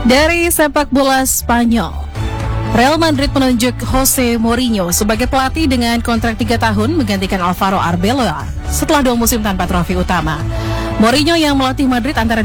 Dari sepak bola Spanyol, Real Madrid menunjuk Jose Mourinho sebagai pelatih dengan kontrak 3 tahun menggantikan Alvaro Arbeloa setelah 2 musim tanpa trofi utama. Mourinho yang melatih Madrid antara